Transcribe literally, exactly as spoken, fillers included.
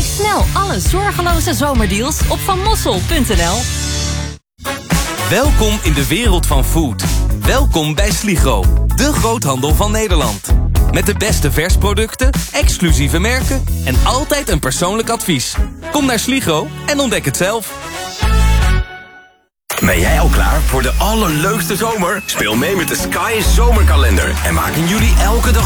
Bekijk snel alle zorgeloze zomerdeals op van mossel punt n l. Welkom in de wereld van food. Welkom bij Sligro, de groothandel van Nederland. Met de beste versproducten, exclusieve merken en altijd een persoonlijk advies. Kom naar Sligro en ontdek het zelf. Ben jij al klaar voor de allerleukste zomer? Speel mee met de Sky Zomerkalender en maak in juli elke dag